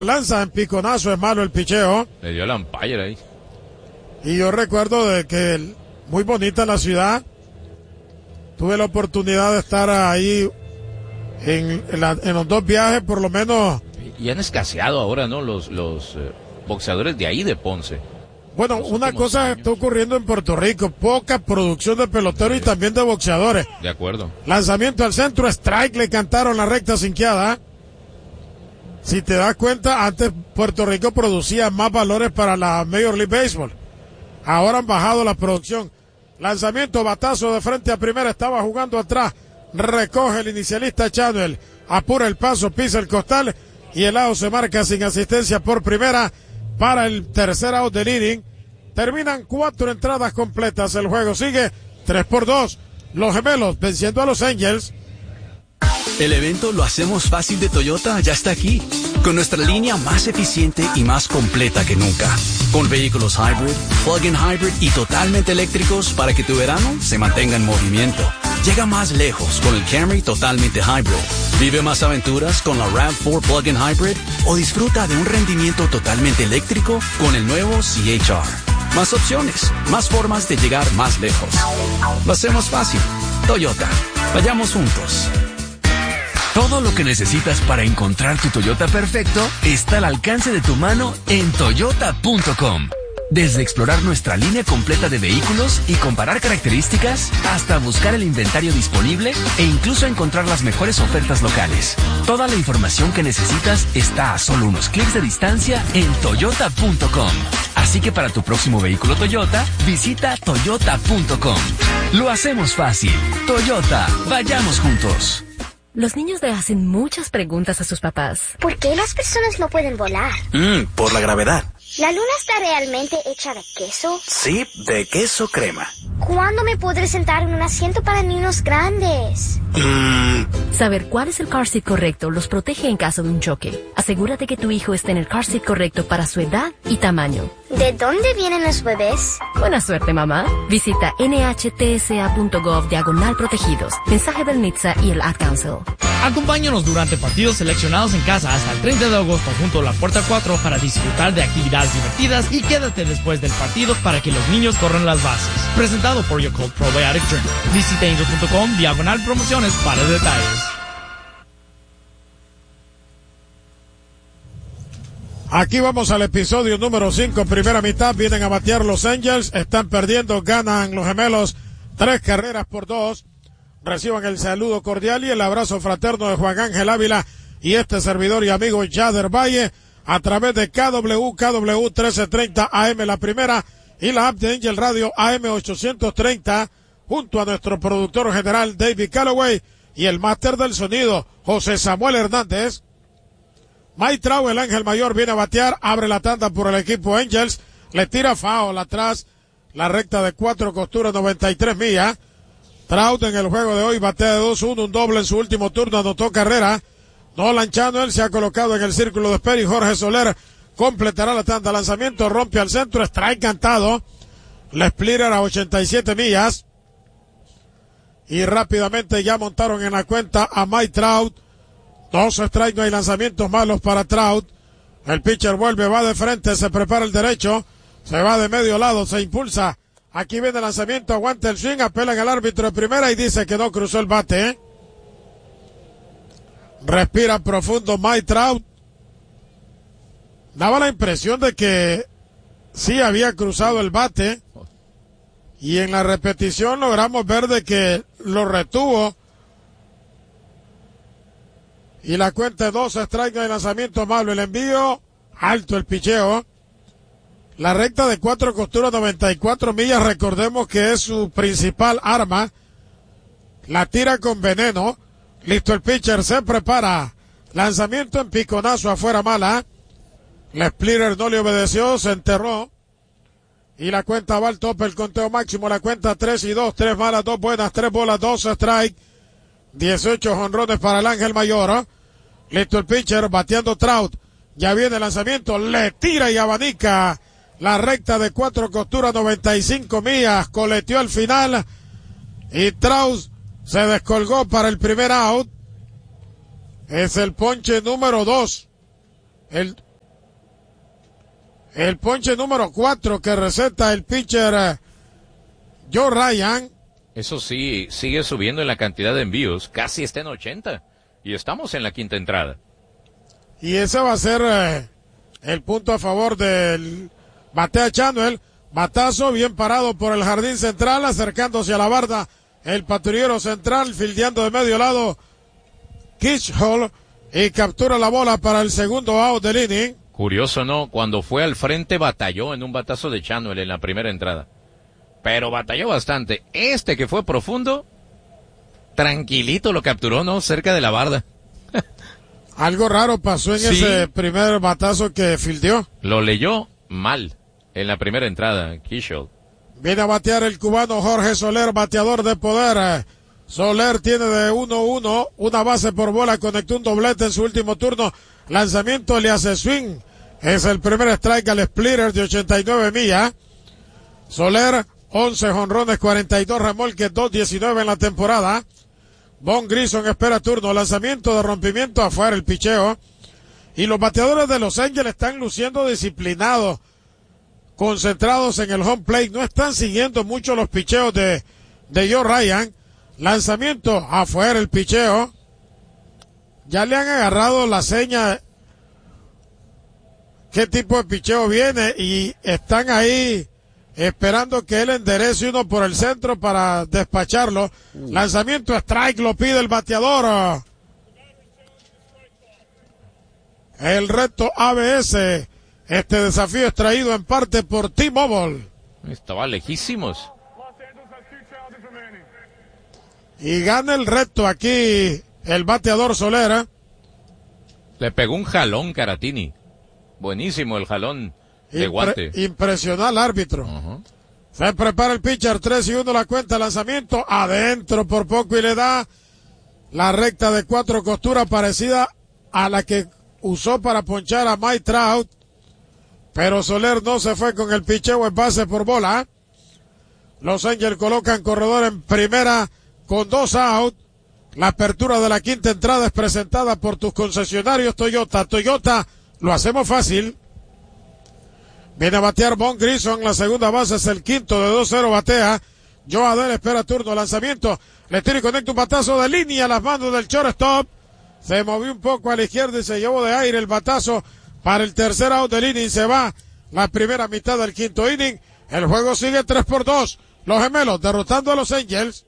lanza en piconazo, es malo el picheo. Le dio el umpire ahí. Y yo recuerdo de que muy bonita la ciudad. Tuve la oportunidad de estar ahí en los dos viajes, por lo menos. Y han escaseado ahora, ¿no? Los boxeadores de ahí de Ponce. Bueno, una cosa está ocurriendo en Puerto Rico, poca producción de peloteros y también de boxeadores. De acuerdo. Lanzamiento al centro, strike, le cantaron la recta sinqueada. Si te das cuenta, antes Puerto Rico producía más valores para la Major League Baseball. Ahora han bajado la producción. Lanzamiento, batazo de frente a primera, estaba jugando atrás. Recoge el inicialista Chadwell, apura el paso, pisa el costal y el out se marca sin asistencia por primera para el tercer out del inning. Terminan 4 entradas completas. El juego sigue 3-2. Los Gemelos venciendo a los Angels. El evento Lo Hacemos Fácil de Toyota ya está aquí, con nuestra línea más eficiente y más completa que nunca. Con vehículos hybrid, plug-in hybrid y totalmente eléctricos para que tu verano se mantenga en movimiento. Llega más lejos con el Camry totalmente hybrid. Vive más aventuras con la RAV4 plug-in hybrid o disfruta de un rendimiento totalmente eléctrico con el nuevo CHR. Más opciones, más formas de llegar más lejos. Lo hacemos fácil. Toyota. Vayamos juntos. Todo lo que necesitas para encontrar tu Toyota perfecto está al alcance de tu mano en toyota.com. Desde explorar nuestra línea completa de vehículos y comparar características, hasta buscar el inventario disponible e incluso encontrar las mejores ofertas locales. Toda la información que necesitas está a solo unos clics de distancia en toyota.com. Así que para tu próximo vehículo Toyota, visita toyota.com. Lo hacemos fácil. Toyota, vayamos juntos. Los niños le hacen muchas preguntas a sus papás. ¿Por qué las personas no pueden volar? Por la gravedad. ¿La luna está realmente hecha de queso? Sí, de queso crema. ¿Cuándo me podré sentar en un asiento para niños grandes? Saber cuál es el car seat correcto los protege en caso de un choque. Asegúrate que tu hijo esté en el car seat correcto para su edad y tamaño. ¿De dónde vienen los bebés? Buena suerte, mamá. Visita nhtsa.gov/protegidos. Mensaje del NHTSA y el Ad Council. Acompáñanos durante partidos seleccionados en casa hasta el 30 de agosto junto a la Puerta 4 para disfrutar de actividades divertidas y quédate después del partido para que los niños corran las bases. Presentado por Yakult Probiotic Drink. Visita angel.com/promociones para detalles. Aquí vamos al episodio número 5, primera mitad. Vienen a batear los Angels, están perdiendo, ganan los Gemelos 3-2. Reciban el saludo cordial y el abrazo fraterno de Juan Ángel Ávila y este servidor y amigo Yader Valle a través de KW 1330 AM la primera y la app de Angel Radio AM 830 junto a nuestro productor general David Calloway y el máster del sonido José Samuel Hernández. Mike Trout, el ángel mayor, viene a batear, abre la tanda por el equipo Angels, le tira foul atrás, la recta de 4 costuras, 93 millas. Trout en el juego de hoy batea de 2-1, un doble en su último turno, anotó carrera. Nolan Chanel se ha colocado en el círculo de espera y Jorge Soler completará la tanda. Lanzamiento, rompe al centro, strike cantado. La splitter a 87 millas. Y rápidamente ya montaron en la cuenta a Mike Trout. 2 strikes, no hay lanzamientos malos para Trout. El pitcher vuelve, va de frente, se prepara el derecho. Se va de medio lado, se impulsa. Aquí viene el lanzamiento, aguanta el swing, apelan al árbitro de primera y dice que no cruzó el bate. Respira profundo Mike Trout. Daba la impresión de que sí había cruzado el bate. Y en la repetición logramos ver de que lo retuvo. Y la cuenta de 2 strikes de lanzamiento malo. El envío, alto el picheo. La recta de 4 costuras, 94 millas, recordemos que es su principal arma. La tira con veneno. Listo el pitcher, se prepara. Lanzamiento en piconazo afuera mala. La splitter no le obedeció, se enterró. Y la cuenta va al tope, el conteo máximo, la cuenta 3-2, 3 malas, 2 buenas, 3 bolas, 2 strike. 18 jonrones para el ángel mayor. Listo el pitcher, bateando Trout. Ya viene el lanzamiento, le tira y abanica. La recta de 4 costuras, 95 millas, coleteó al final. Y Trout se descolgó para el primer out. Es el ponche número 2. El El ponche número 4 que receta el pitcher Joe Ryan. Eso sí, sigue subiendo en la cantidad de envíos. Casi está en 80. Y estamos en la quinta entrada. Y ese va a ser el punto a favor del batea Chanuel. Batazo bien parado por el jardín central, acercándose a la barda. El patrullero central, fildeando de medio lado Kitchell, y captura la bola para el segundo out del inning. Curioso, ¿no? Cuando fue al frente batalló en un batazo de Chanuel en la primera entrada. Pero batalló bastante. Este que fue profundo, tranquilito lo capturó, ¿no? Cerca de la barda. Algo raro pasó en ese primer batazo que fildeó. Lo leyó mal en la primera entrada, Kitchell. Viene a batear el cubano Jorge Soler, bateador de poder. Soler tiene de 1-1, una base por bola, conectó un doblete en su último turno. Lanzamiento, le hace swing. Es el primer strike al splitter de 89 millas. Soler, 11 jonrones, 42 remolques, 2.19 en la temporada. Von Grissom espera turno, lanzamiento de rompimiento afuera, el picheo. Y los bateadores de Los Ángeles están luciendo disciplinados, concentrados en el home plate, no están siguiendo mucho los picheos de Joe Ryan. Lanzamiento afuera, el picheo. Ya le han agarrado la seña qué tipo de picheo viene y están ahí esperando que él enderece uno por el centro para despacharlo. Lanzamiento strike, lo pide el bateador. El reto ABS. Este desafío es traído en parte por T-Mobile. Estaba lejísimos. Y gana el reto aquí el bateador Solera. Le pegó un jalón Caratini. Buenísimo el jalón de guante. Impresionó al árbitro. Se prepara el pitcher, 3-1 la cuenta, lanzamiento adentro por poco y le da la recta de 4 costuras parecida a la que usó para ponchar a Mike Trout. Pero Soler no se fue con el picheo en base por bola. Los Angels colocan corredor en primera con 2 out. La apertura de la quinta entrada es presentada por tus concesionarios Toyota. Toyota, lo hacemos fácil. Viene a batear Von Grissom, la segunda base es el quinto de 2-0 batea. Joe Adell espera turno, lanzamiento. Le tira y conecta un batazo de línea a las manos del shortstop. Se movió un poco a la izquierda y se llevó de aire el batazo para el tercer out del inning. Se va la primera mitad del quinto inning. El juego sigue 3-2. Los Gemelos derrotando a los Angels.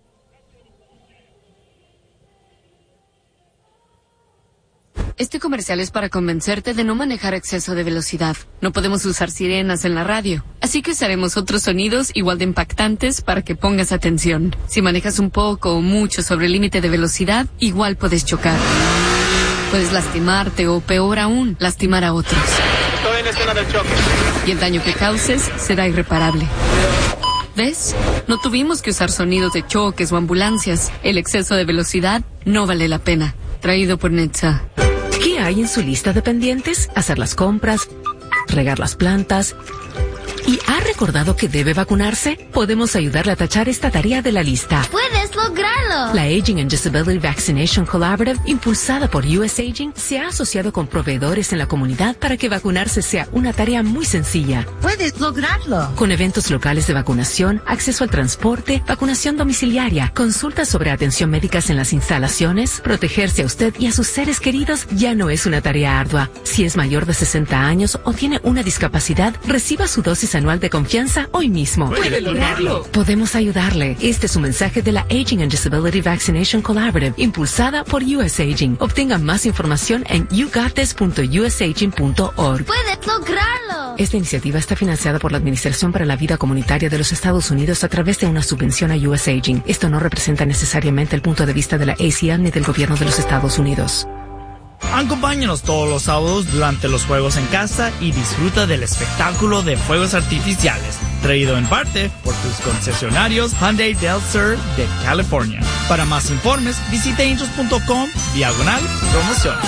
Este comercial es para convencerte de no manejar exceso de velocidad. No podemos usar sirenas en la radio, así que usaremos otros sonidos igual de impactantes para que pongas atención. Si manejas un poco o mucho sobre el límite de velocidad, igual puedes chocar. Puedes lastimarte o, peor aún, lastimar a otros. Estoy en la escena del choque. Y el daño que causes será irreparable. ¿Ves? No tuvimos que usar sonidos de choques o ambulancias. El exceso de velocidad no vale la pena. Traído por Netza. ¿Qué hay en su lista de pendientes? Hacer las compras, regar las plantas. ¿Y ha recordado que debe vacunarse? Podemos ayudarle a tachar esta tarea de la lista. ¡Puedes lograrlo! La Aging and Disability Vaccination Collaborative, impulsada por US Aging, se ha asociado con proveedores en la comunidad para que vacunarse sea una tarea muy sencilla. ¡Puedes lograrlo! Con eventos locales de vacunación, acceso al transporte, vacunación domiciliaria, consultas sobre atención médicas en las instalaciones, protegerse a usted y a sus seres queridos ya no es una tarea ardua. Si es mayor de 60 años o tiene una discapacidad, reciba su dosis anual de confianza hoy mismo. ¡Puede lograrlo! Podemos ayudarle. Este es un mensaje de la Aging and Disability Vaccination Collaborative, impulsada por US Aging. Obtenga más información en yougotthis.usaging.org. ¡Puedes lograrlo! Esta iniciativa está financiada por la Administración para la Vida Comunitaria de los Estados Unidos a través de una subvención a US Aging. Esto no representa necesariamente el punto de vista de la ACL ni del gobierno de los Estados Unidos. Acompáñanos todos los sábados durante los juegos en casa y disfruta del espectáculo de fuegos artificiales, traído en parte por tus concesionarios Hyundai Del Sur de California. Para más informes, visita angels.com/promociones.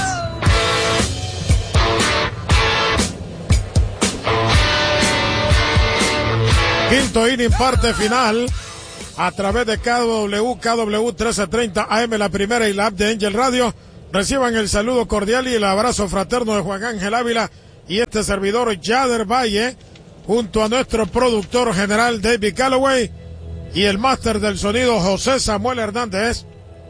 Quinto inning, parte final, a través de KW 1330 AM, la primera y la app de Angel Radio. Reciban el saludo cordial y el abrazo fraterno de Juan Ángel Ávila y este servidor Yader Valle, junto a nuestro productor general David Calloway y el máster del sonido José Samuel Hernández.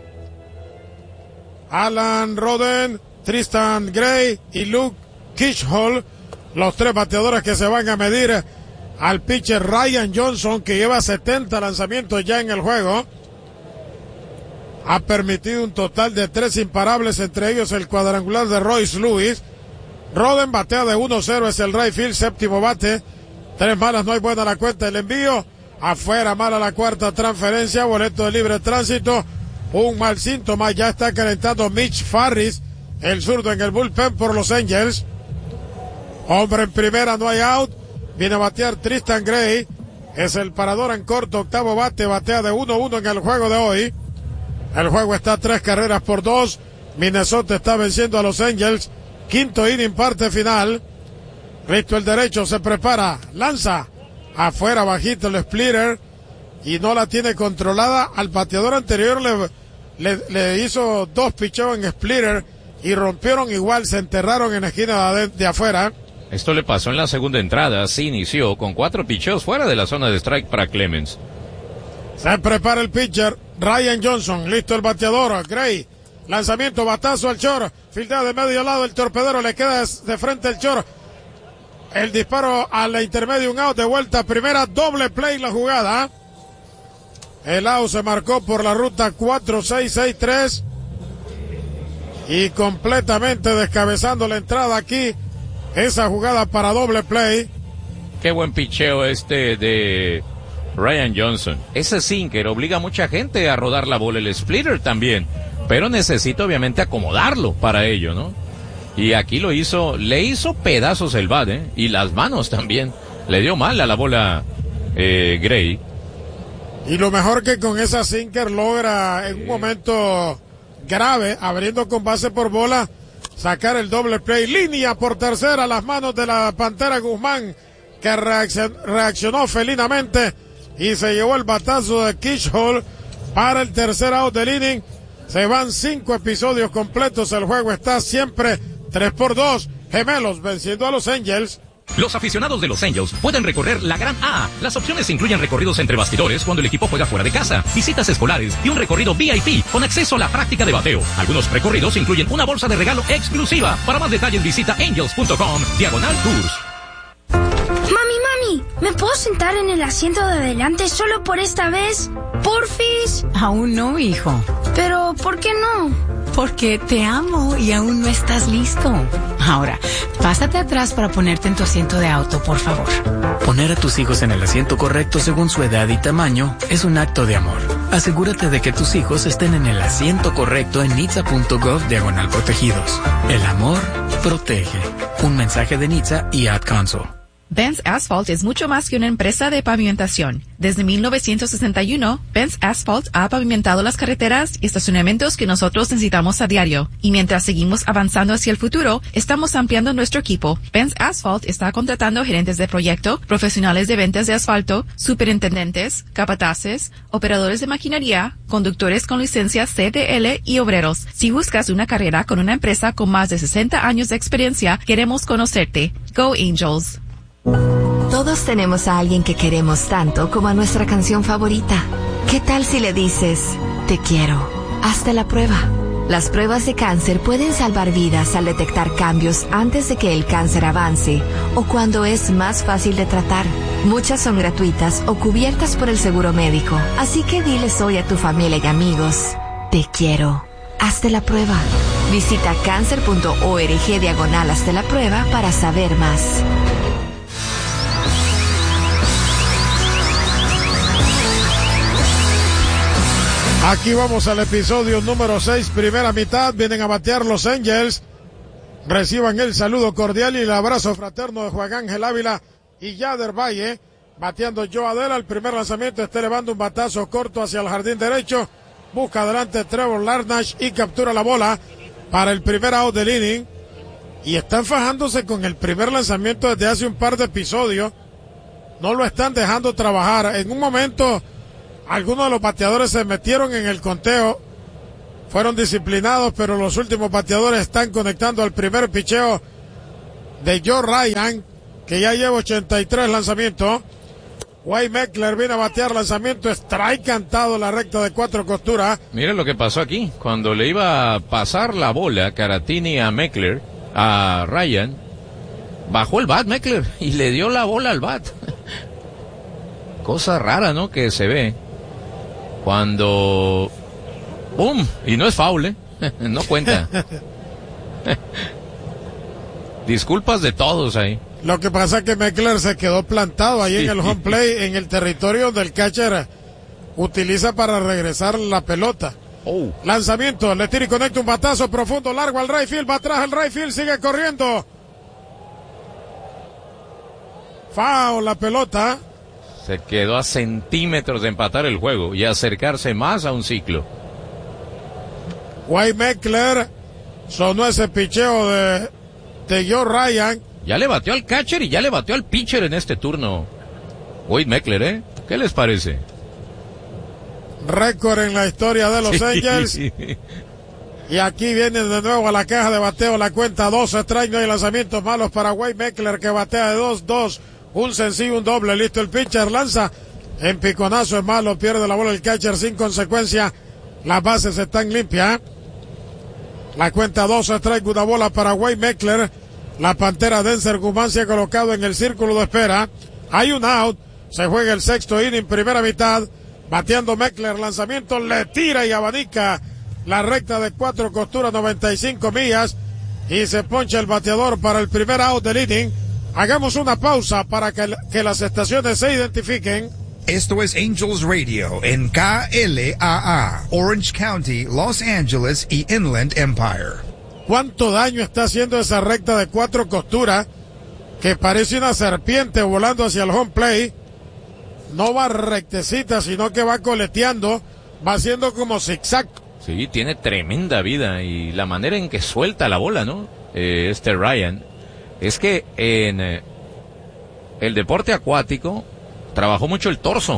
Alan Roden, Tristan Gray y Luke Kishall, los 3 bateadores que se van a medir al pitcher Ryan Johnson, que lleva 70 lanzamientos ya en el juego. Ha permitido un total de 3 imparables, entre ellos el cuadrangular de Royce Lewis. Roden batea de 1-0, es el right field, séptimo bate. 3 malas, no hay buena la cuenta. El envío afuera, mala la cuarta transferencia, boleto de libre tránsito. Un mal síntoma, ya está calentando Mitch Farris, el zurdo en el bullpen por los Angels. Hombre en primera, no hay out. Viene a batear Tristan Gray, es el parador en corto, octavo bate, batea de 1-1 en el juego de hoy. El juego está 3 carreras por 2. Minnesota está venciendo a los Angels. Quinto inning, parte final. Listo el derecho, se prepara, lanza. Afuera, bajito el splitter. Y no la tiene controlada. Al bateador anterior le hizo 2 picheos en splitter. Y rompieron igual, se enterraron en la esquina de afuera. Esto le pasó en la segunda entrada. Se inició con 4 picheos fuera de la zona de strike para Clemens. Se prepara el pitcher Ryan Johnson, listo el bateador Gray, lanzamiento, batazo al short, fildea de medio lado, el torpedero le queda de frente el short, el disparo a la intermedia, un out, de vuelta a primera, doble play la jugada. El out se marcó por la ruta 4-6-6-3 y completamente descabezando la entrada aquí, esa jugada para doble play. Qué buen picheo de Ryan Johnson. Ese sinker obliga a mucha gente a rodar la bola, el splitter también, pero necesita obviamente acomodarlo para ello, ¿no? Y aquí le hizo pedazos el bat, y las manos también. Le dio mal a la bola Gray. Y lo mejor que con esa sinker logra en un momento grave, abriendo con base por bola, sacar el doble play. Línea por tercera, las manos de la Pantera Guzmán, que reaccionó felinamente y se llevó el batazo de Kishall para el tercer out del inning. Se van 5 episodios completos, el juego está siempre 3-2, Gemelos venciendo a los Angels. Los aficionados de los Angels pueden recorrer la Gran A. Las opciones incluyen recorridos entre bastidores cuando el equipo juega fuera de casa, visitas escolares y un recorrido VIP con acceso a la práctica de bateo. Algunos recorridos incluyen una bolsa de regalo exclusiva. Para más detalles visita angels.com/tours. Mami, ¿me puedo sentar en el asiento de adelante solo por esta vez? ¿Porfis? Aún no, hijo. Pero, ¿por qué no? Porque te amo y aún no estás listo. Ahora, pásate atrás para ponerte en tu asiento de auto, por favor. Poner a tus hijos en el asiento correcto según su edad y tamaño es un acto de amor. Asegúrate de que tus hijos estén en el asiento correcto en nitsa.gov/protegidos. El amor protege. Un mensaje de Nitsa y Ad Council. Benz Asphalt es mucho más que una empresa de pavimentación. Desde 1961, Benz Asphalt ha pavimentado las carreteras y estacionamientos que nosotros necesitamos a diario. Y mientras seguimos avanzando hacia el futuro, estamos ampliando nuestro equipo. Benz Asphalt está contratando gerentes de proyecto, profesionales de ventas de asfalto, superintendentes, capataces, operadores de maquinaria, conductores con licencia CDL y obreros. Si buscas una carrera con una empresa con más de 60 años de experiencia, queremos conocerte. Go Angels. Todos tenemos a alguien que queremos tanto como a nuestra canción favorita. ¿Qué tal si le dices, te quiero? Hazte la prueba. Las pruebas de cáncer pueden salvar vidas al detectar cambios antes de que el cáncer avance o cuando es más fácil de tratar. Muchas son gratuitas o cubiertas por el seguro médico. Así que diles hoy a tu familia y amigos, te quiero. Hazte la prueba. Visita cancer.org/hazte la prueba para saber más. Aquí vamos al episodio número 6, primera mitad. Vienen a batear los Angels. Reciban el saludo cordial y el abrazo fraterno de Juan Ángel Ávila y Yader Valle. Bateando Joe Adela, el primer lanzamiento está elevando un batazo corto hacia el jardín derecho. Busca adelante Trevor Larnach y captura la bola para el primer out del inning. Y están fajándose con el primer lanzamiento desde hace un par de episodios. No lo están dejando trabajar. En un momento, algunos de los bateadores se metieron en el conteo, fueron disciplinados, pero los últimos bateadores están conectando al primer picheo de Joe Ryan, que ya lleva 83 lanzamientos. Wade Meckler viene a batear lanzamiento, strike cantado la recta de 4 costuras. Miren lo que pasó aquí, cuando le iba a pasar la bola Caratini a Meckler, a Ryan, bajó el bat Meckler y le dio la bola al bat. Cosa rara, ¿no? Que se ve cuando... ¡Bum! Y no es foul, ¿eh? No cuenta. Disculpas de todos ahí. Lo que pasa es que Meckler se quedó plantado ahí en el home play, en el territorio del catcher utiliza para regresar la pelota. Lanzamiento, le tira y conecta un batazo profundo, largo al right field, va atrás el right field, sigue corriendo. Foul la pelota. Se quedó a centímetros de empatar el juego y acercarse más a un ciclo. Wade Meckler sonó ese picheo de Joe Ryan. Ya le bateó al catcher y ya le bateó al pitcher en este turno. Wade Meckler, ¿eh? ¿Qué les parece? Récord en la historia de los Angels. Y aquí viene de nuevo a la caja de bateo la cuenta 2 strike, no hay lanzamientos malos para Wade Meckler, que batea de 2-2, un sencillo, un doble, listo el pitcher, lanza en piconazo, es malo, pierde la bola el catcher sin consecuencia, las bases están limpias. La cuenta 2 strike, una bola para Wade Meckler. La Pantera Denzer Guzmán se ha colocado en el círculo de espera. Hay un out. Se juega el sexto inning, primera mitad. Bateando Meckler, lanzamiento, le tira y abanica la recta de 4 costuras, 95 millas. Y se poncha el bateador para el primer out del inning. Hagamos una pausa para que las estaciones se identifiquen. Esto es Angels Radio en KLAA, Orange County, Los Angeles y Inland Empire. ¿Cuánto daño está haciendo esa recta de 4 costuras que parece una serpiente volando hacia el home play? No va rectecita, sino que va coleteando, va haciendo como zigzag. Sí, tiene tremenda vida y la manera en que suelta la bola, ¿no? Ryan. Es que en el deporte acuático trabajó mucho el torso.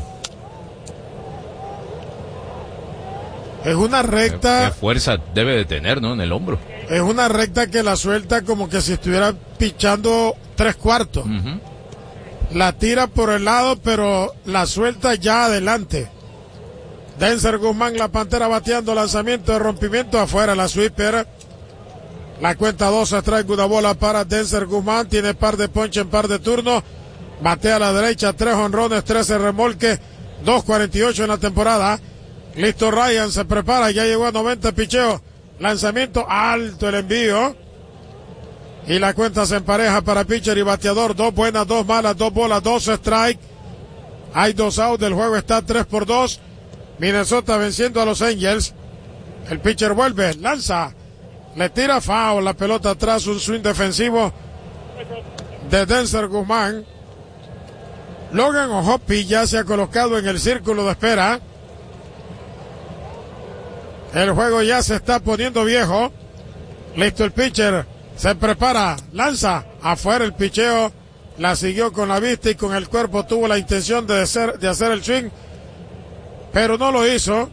Es una recta... ¿Qué fuerza debe de tener, no? En el hombro. Es una recta que la suelta como que si estuviera pichando 3/4. Uh-huh. La tira por el lado, pero la suelta ya adelante. Denzer Guzmán, la Pantera bateando, lanzamiento de rompimiento afuera, la sweeper. La cuenta 2 trae una bola para Denzer Guzmán, tiene par de ponche en par de turnos. Batea a la derecha, 3 jonrones, 13 remolques, 2.48 en la temporada. Listo Ryan, se prepara, ya llegó a 90 picheos. Lanzamiento alto, el envío. Y la cuenta se empareja para pitcher y bateador. 2 buenas, 2 malas, 2 bolas, 2 strike. Hay 2 outs, el juego está 3-2. Minnesota venciendo a los Angels. El pitcher vuelve, lanza. Le tira foul, la pelota atrás, un swing defensivo de Denzer Guzmán. Logan O'Hoppe ya se ha colocado en el círculo de espera. El juego ya se está poniendo viejo. Listo el pitcher. Se prepara. Lanza. Afuera el picheo. La siguió con la vista y con el cuerpo. Tuvo la intención de hacer el swing. Pero no lo hizo.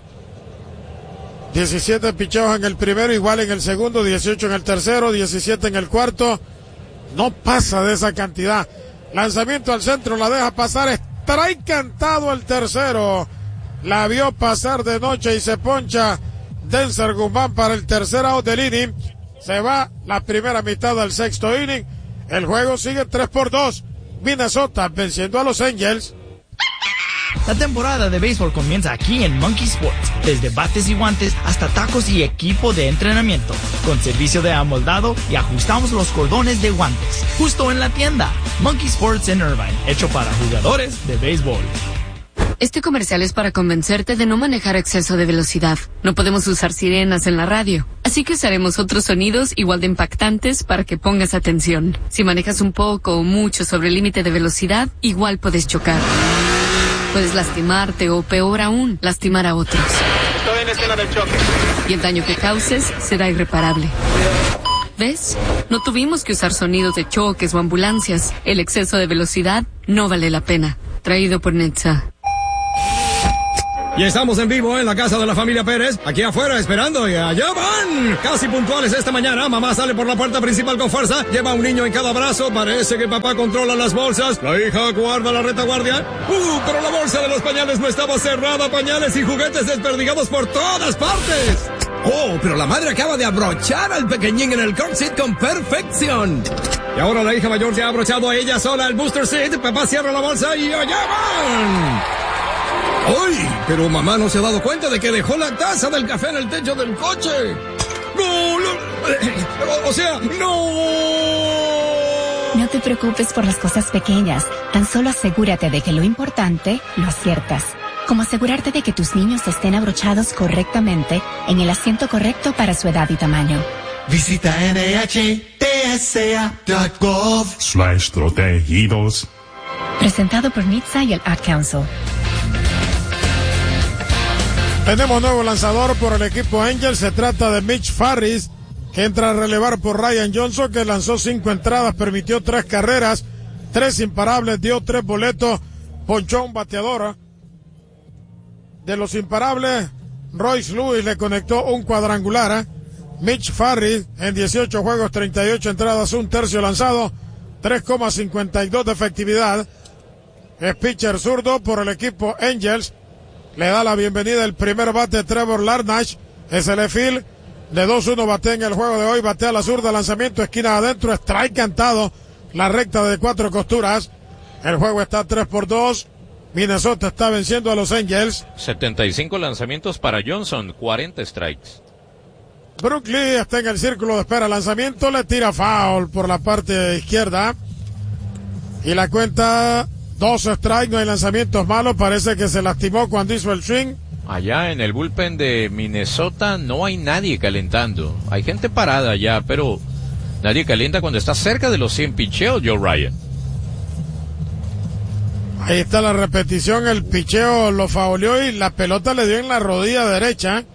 17 picheos en el primero. Igual en el segundo. 18 en el tercero. 17 en el cuarto. No pasa de esa cantidad. Lanzamiento al centro. La deja pasar. Strike cantado el tercero. La vio pasar de noche y se poncha Denzer Guzmán para el tercer out del inning. Se va la primera mitad del sexto inning. El juego sigue 3-2. Minnesota venciendo a los Angels. La temporada de béisbol comienza aquí en Monkey Sports. Desde bates y guantes hasta tacos y equipo de entrenamiento. Con servicio de amoldado y ajustamos los cordones de guantes. Justo en la tienda. Monkey Sports en Irvine. Hecho para jugadores de béisbol. Este comercial es para convencerte de no manejar a exceso de velocidad. No podemos usar sirenas en la radio. Así que usaremos otros sonidos igual de impactantes para que pongas atención. Si manejas un poco o mucho sobre el límite de velocidad, igual puedes chocar. Puedes lastimarte o, peor aún, lastimar a otros. Estoy en escena del choque. Y el daño que causes será irreparable. ¿Ves? No tuvimos que usar sonidos de choques o ambulancias. El exceso de velocidad no vale la pena. Traído por Netza. Y estamos en vivo en la casa de la familia Pérez, aquí afuera esperando y allá van. Casi puntuales esta mañana, mamá sale por la puerta principal con fuerza, lleva a un niño en cada brazo, parece que papá controla las bolsas, la hija guarda la retaguardia. Pero la bolsa de los pañales no estaba cerrada, pañales y juguetes desperdigados por todas partes. Oh, pero la madre acaba de abrochar al pequeñín en el car seat con perfección. Y ahora la hija mayor ya ha abrochado a ella sola el booster seat, papá cierra la bolsa y allá van. ¡Ay! Pero mamá no se ha dado cuenta de que dejó la taza del café en el techo del coche. ¡No! O sea, ¡no! No te preocupes por las cosas pequeñas. Tan solo asegúrate de que lo importante lo aciertas. Como asegurarte de que tus niños estén abrochados correctamente en el asiento correcto para su edad y tamaño. Visita NHTSA.gov/protegidos. Presentado por NHTSA y el Ad Council. Tenemos nuevo lanzador por el equipo Angels. Se trata de Mitch Farris, que entra a relevar por Ryan Johnson, que lanzó 5 entradas, permitió 3 carreras, 3 imparables, dio 3 boletos, ponchó a un bateador. De los imparables, Royce Lewis le conectó un cuadrangular. Mitch Farris en 18 juegos, 38 entradas, 1/3 lanzado, 3,52 de efectividad. Es pitcher zurdo por el equipo Angels. Le da la bienvenida el primer bate Trevor Larnach. Es el field de 2-1, batea en el juego de hoy, batea a la zurda, lanzamiento esquina adentro, strike cantado, la recta de 4 costuras. El juego está 3-2. Minnesota está venciendo a los Angels. 75 lanzamientos para Johnson, 40 strikes. Brook Lee está en el círculo de espera, lanzamiento, le tira foul por la parte izquierda. Y la cuenta 2 strikes, no hay lanzamientos malos, parece que se lastimó cuando hizo el swing. Allá en el bullpen de Minnesota no hay nadie calentando. Hay gente parada allá, pero nadie calienta cuando está cerca de los 100 picheos, Joe Ryan. Ahí está la repetición, el picheo lo fauleó y la pelota le dio en la rodilla derecha.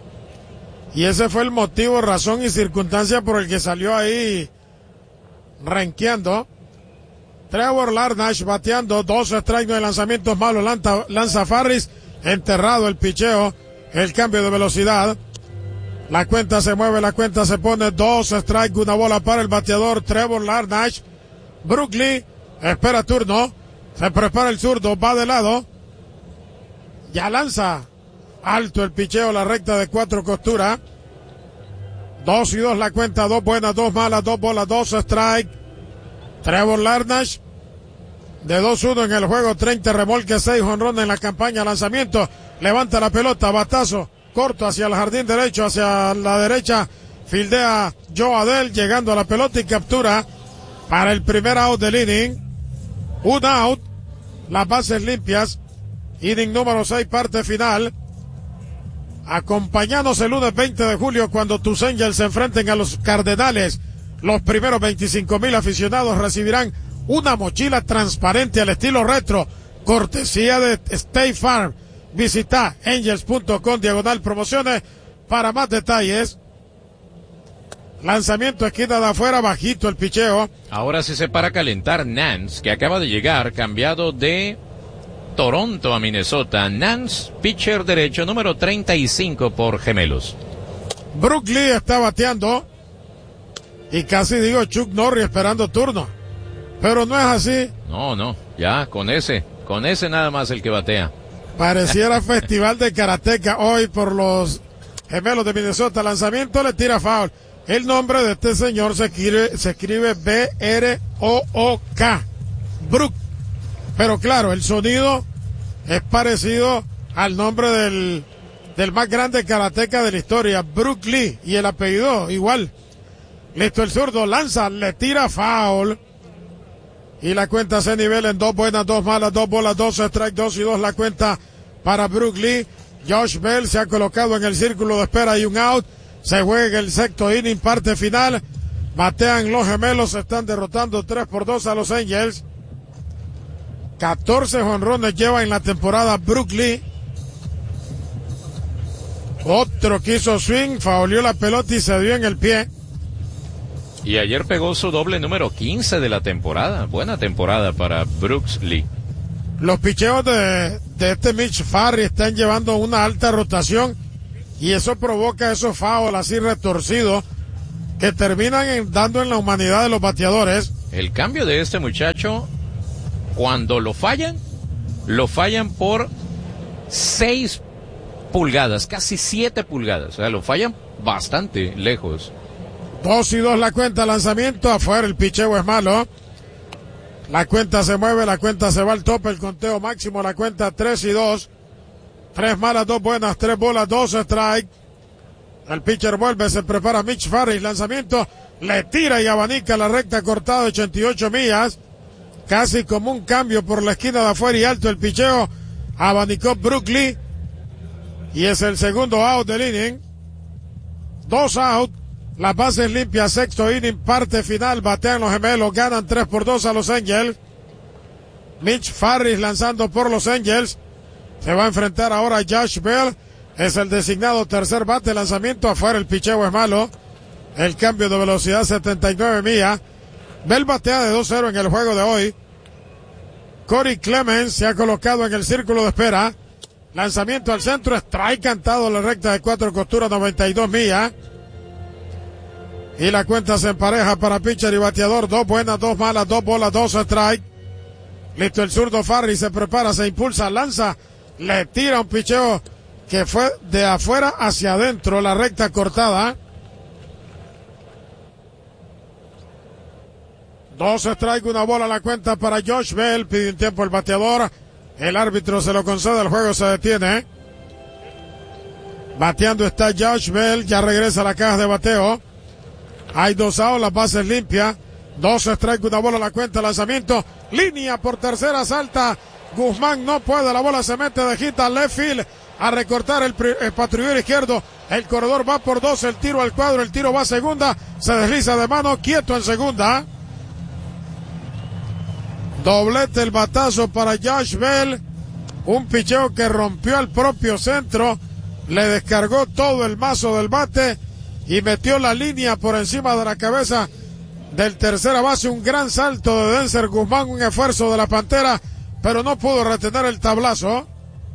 Y ese fue el motivo, razón y circunstancia por el que salió ahí renqueando. Trevor Larnach bateando, 2 strikes, no hay lanzamientos malos, lanza Farris, enterrado el picheo, el cambio de velocidad. La cuenta se mueve, la cuenta se pone, 2 strikes, 1 bola para el bateador Trevor Larnach. Brook Lee espera turno, se prepara el zurdo, va de lado, ya lanza alto el picheo, la recta de 4 costuras. 2-2 la cuenta, 2 buenas, 2 malas, 2 bolas, 2 strike. Trevor Larnach de 2-1 en el juego, 30 remolques, 6 jonrones en la campaña, lanzamiento, levanta la pelota, batazo corto hacia el jardín derecho, hacia la derecha, fildea Joe Adell, llegando a la pelota y captura para el primer out del inning. Un out, las bases limpias, inning número 6, parte final. Acompañanos el lunes 20 de julio cuando tus Angels se enfrenten a los Cardenales. Los primeros 25,000 aficionados recibirán una mochila transparente al estilo retro, cortesía de State Farm. Visita angels.com/promociones para más detalles. Lanzamiento esquina de afuera, bajito el picheo. Ahora sí se para calentar Nance, que acaba de llegar, cambiado de Toronto a Minnesota. Nance, pitcher derecho, número 35 por Gemelos. Brook Lee está bateando. Y casi digo Chuck Norris esperando turno. Pero no es así. No, ya, con ese nada más el que batea. Pareciera festival de karateca hoy por los Gemelos de Minnesota. Lanzamiento, le tira foul. El nombre de este señor se escribe B-R-O-O-K. Brook. Pero claro, el sonido es parecido al nombre del más grande karateca de la historia, Brook Lee. Y el apellido igual. Listo el zurdo, lanza, le tira foul. Y la cuenta se nivela en 2 buenas, 2 malas, 2 bolas, 2 strike, 2-2 la cuenta para Brook Lee. Josh Bell se ha colocado en el círculo de espera y un out. Se juega el sexto inning, parte final. Batean los Gemelos, se están derrotando 3-2 a los Angels. 14 jonrones lleva en la temporada Brook Lee. Otro que hizo swing, fauleó la pelota y se dio en el pie. Y ayer pegó su doble número 15 de la temporada. Buena temporada para Brooks Lee. los picheos de este Mitch Farris están llevando una alta rotación y eso provoca esos fouls así retorcidos que terminan dando en la humanidad de los bateadores. El cambio de este muchacho, cuando lo fallan por 6 pulgadas, casi 7 pulgadas. O sea, lo fallan bastante lejos. 2-2 la cuenta, lanzamiento afuera, el picheo es malo. La cuenta se mueve, la cuenta se va al tope, el conteo máximo, la cuenta 3-2. 3 malas, 2 buenas, 3 bolas, 2 strike. El pitcher vuelve, se prepara Mitch Farris, lanzamiento, le tira y abanica la recta cortada de 88 millas. Casi como un cambio por la esquina de afuera y alto el picheo. Abanicó Brook Lee. Y es el segundo out del inning. 2 out. Las bases limpias, sexto inning, parte final. Batean los gemelos, ganan 3-2 a los Angels. Mitch Farris lanzando por los Angels. Se va a enfrentar ahora a Josh Bell. Es el designado tercer bate. Lanzamiento afuera, el picheo es malo. El cambio de velocidad 79 millas. Bell batea de 2-0 en el juego de hoy. Corey Clemens se ha colocado en el círculo de espera. Lanzamiento al centro, strike cantado en la recta de 4 costuras, 92 millas. Y la cuenta se empareja para pitcher y bateador. 2 buenas, 2 malas, 2 bolas, 2 strike. Listo el zurdo Farris, se prepara, se impulsa, lanza, le tira un picheo que fue de afuera hacia adentro, la recta cortada. 2 strike, 1 bola, la cuenta para Josh Bell. Pide un tiempo el bateador. El árbitro se lo concede, el juego se detiene. Bateando está Josh Bell, ya regresa a la caja de bateo. Hay 2 outs, las bases limpias. 2 strike, 1 bola, la cuenta, lanzamiento. Línea por tercera, salta. Guzmán no puede, la bola se mete de hit al left field. A recortar el patrullero izquierdo. El corredor va por 2, el tiro al cuadro, el tiro va a segunda. Se desliza de mano, quieto en segunda. Doblete el batazo para Josh Bell. Un picheo que rompió al propio centro. Le descargó todo el mazo del bate y metió la línea por encima de la cabeza del tercera base. Un gran salto de Denzer Guzmán, un esfuerzo de la Pantera, pero no pudo retener el tablazo.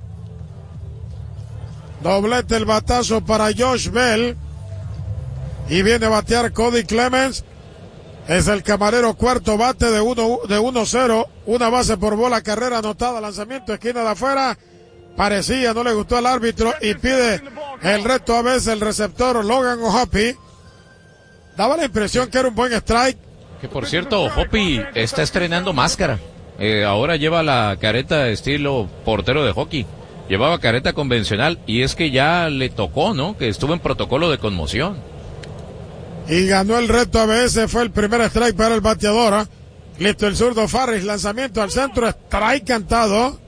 Doblete el batazo para Josh Bell. Y viene a batear Cody Clemens. Es el camarero, cuarto bate de 1-0. Una base por bola, carrera anotada, lanzamiento, esquina de afuera. Parecía, no le gustó al árbitro y pide el reto a veces el receptor Logan O'Hoppe. Daba la impresión que era un buen strike. Que por cierto, O'Hoppe está estrenando máscara. Ahora lleva la careta estilo portero de hockey. Llevaba careta convencional y es que ya le tocó, ¿no? Que estuvo en protocolo de conmoción. Y ganó el reto ABS, fue el primer strike para el bateador. Listo el zurdo Farris, lanzamiento al centro, strike cantado.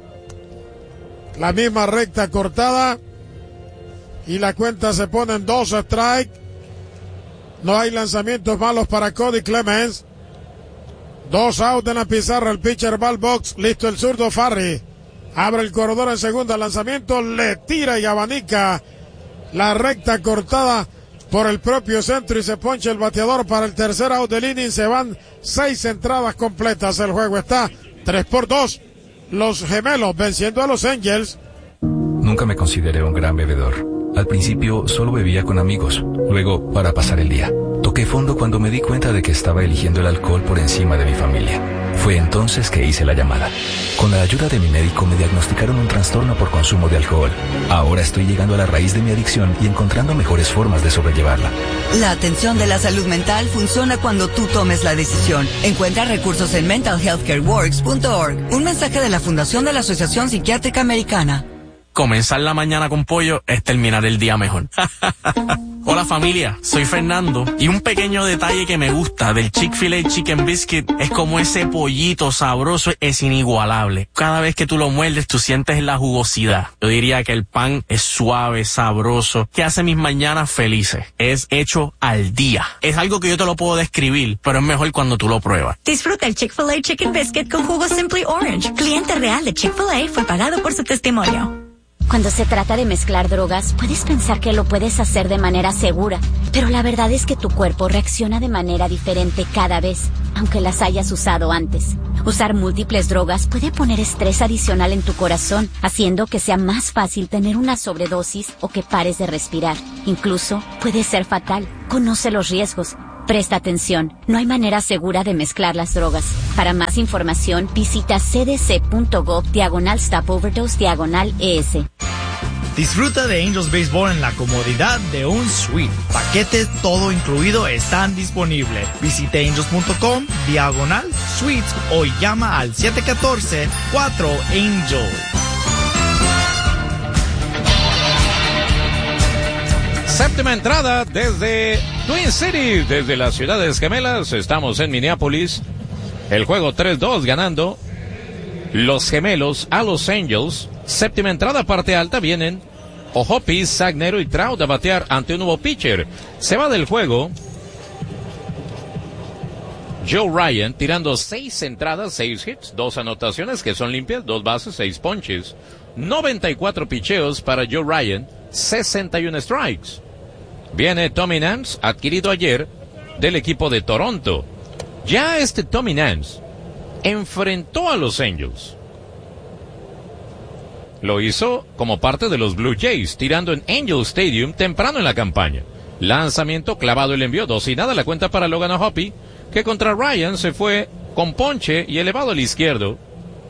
La misma recta cortada. Y la cuenta se pone en 2 strike. No hay lanzamientos malos para Cody Clemens. 2 out en la pizarra, el pitcher va al box. Listo el zurdo Farris. Abre el corredor en segunda, lanzamiento, le tira y abanica la recta cortada por el propio centro y se poncha el bateador para el tercer out del inning. Se van 6 entradas completas. El juego está 3-2. Los gemelos venciendo a los Angels. Nunca me consideré un gran bebedor. Al principio solo bebía con amigos, luego para pasar el día. Toqué fondo cuando me di cuenta de que estaba eligiendo el alcohol por encima de mi familia. Fue entonces que hice la llamada. Con la ayuda de mi médico me diagnosticaron un trastorno por consumo de alcohol. Ahora estoy llegando a la raíz de mi adicción y encontrando mejores formas de sobrellevarla. La atención de la salud mental funciona cuando tú tomes la decisión. Encuentra recursos en mentalhealthcareworks.org. Un mensaje de la Fundación de la Asociación Psiquiátrica Americana. Comenzar la mañana con pollo es terminar el día mejor. Hola familia, soy Fernando y un pequeño detalle que me gusta del Chick-fil-A Chicken Biscuit es como ese pollito sabroso es inigualable. Cada vez que tú lo muerdes tú sientes la jugosidad. Yo diría que el pan es suave, sabroso, que hace mis mañanas felices. Es hecho al día. Es algo que yo te lo puedo describir, pero es mejor cuando tú lo pruebas. Disfruta el Chick-fil-A Chicken Biscuit con jugo Simply Orange. Cliente real de Chick-fil-A fue pagado por su testimonio. Cuando se trata de mezclar drogas, puedes pensar que lo puedes hacer de manera segura, pero la verdad es que tu cuerpo reacciona de manera diferente cada vez, aunque las hayas usado antes. Usar múltiples drogas puede poner estrés adicional en tu corazón, haciendo que sea más fácil tener una sobredosis o que pares de respirar. Incluso puede ser fatal. Conoce los riesgos. Presta atención, no hay manera segura de mezclar las drogas. Para más información, visita cdc.gov/stop-overdose/ES. Disfruta de Angels Baseball en la comodidad de un suite. Paquetes todo incluido están disponibles. Visite angels.com/suites o llama al 714-4ANGEL. Séptima entrada desde Twin City, desde las ciudades gemelas. Estamos en Minneapolis. El juego 3-2 ganando los gemelos a los Angels. Séptima entrada, parte alta, vienen O'Hoppe, Sagnero y Trout a batear ante un nuevo pitcher. Se va del juego Joe Ryan, tirando 6 entradas, 6 hits, 2 anotaciones que son limpias, 2 bases, 6 ponches. 94 picheos para Joe Ryan, 61 strikes. Viene Tommy Nance, adquirido ayer del equipo de Toronto. Ya Tommy Nance enfrentó a los Angels. Lo hizo como parte de los Blue Jays, tirando en Angel Stadium temprano en la campaña. Lanzamiento clavado, el envío 2-0 la cuenta para Logan O'Hoppe, que contra Ryan se fue con ponche y elevado al izquierdo.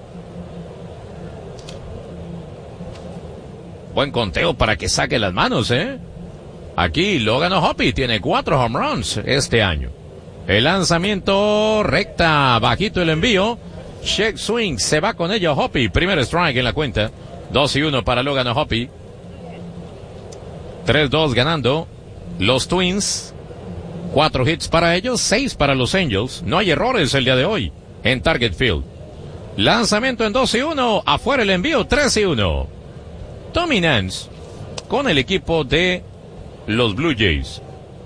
Buen conteo para que saque las manos, Aquí Logan O'Hoppe tiene 4 home runs este año. El lanzamiento recta, bajito el envío. Check swing, se va con ella O'Hoppe. Primer strike en la cuenta. 2-1 para Logan O'Hoppe. 3-2 ganando los Twins. 4 hits para ellos, 6 para los Angels. No hay errores el día de hoy en Target Field. Lanzamiento en 2-1. Afuera el envío, 3-1. Tommy Nance con el equipo de los Blue Jays.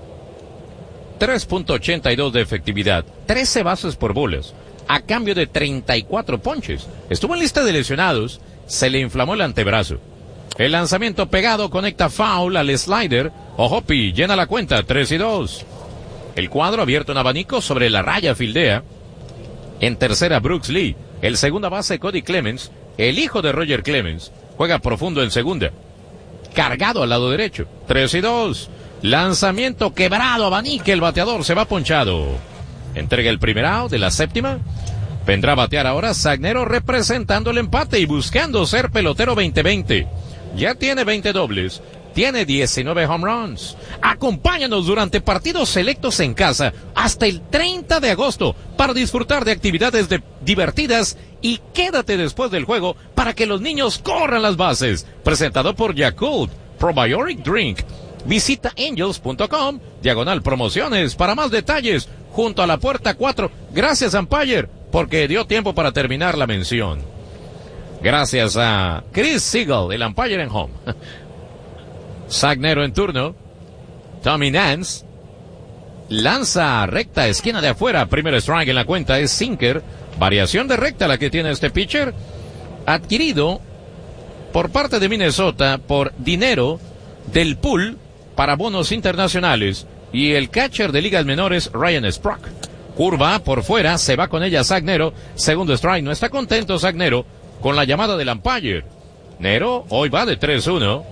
3.82 de efectividad, 13 bases por bolas, a cambio de 34 ponches. Estuvo en lista de lesionados, se le inflamó el antebrazo. El lanzamiento pegado conecta foul al slider. O'Hoppe llena la cuenta, 3-2. El cuadro abierto en abanico sobre la raya fildea. En tercera Brooks Lee. El segunda base Cody Clemens, el hijo de Roger Clemens, juega profundo en segunda. Cargado al lado derecho, 3-2. Lanzamiento quebrado, abanique, el bateador se va ponchado. Entrega el primer out de la séptima. Vendrá a batear ahora Sagnero, representando el empate y buscando ser pelotero 2020. Ya tiene 20 dobles, tiene 19 home runs. Acompáñanos durante partidos selectos en casa hasta el 30 de agosto para disfrutar de actividades divertidas y quédate después del juego para que los niños corran las bases. Presentado por Yakult Probiotic Drink. Visita angels.com/promociones para más detalles junto a la puerta 4. Gracias, Umpire, porque dio tiempo para terminar la mención. Gracias a Chris Siegel, el Umpire en home. Sagnero en turno. Tommy Nance lanza recta, esquina de afuera. Primer strike en la cuenta es sinker. Variación de recta la que tiene este pitcher, adquirido por parte de Minnesota por dinero del pool para bonos internacionales, y el catcher de ligas menores Ryan Sprock. Curva por fuera, se va con ella Sagnero. Segundo strike, no está contento Sagnero con la llamada del umpire. Nero hoy va de 3-1.